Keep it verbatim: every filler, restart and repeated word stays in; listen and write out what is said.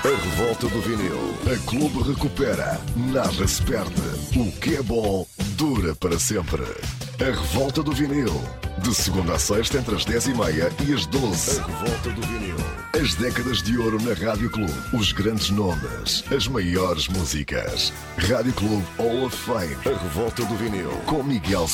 A revolta do vinil. A Clube recupera. Nada se perde. O que é bom dura para sempre. A revolta do vinil. De segunda a sexta entre as dez e meia e as doze. A revolta do vinil. As décadas de ouro na Rádio Clube. Os grandes nomes. As maiores músicas. Rádio Clube Hall of Fame. A revolta do vinil. Com Miguel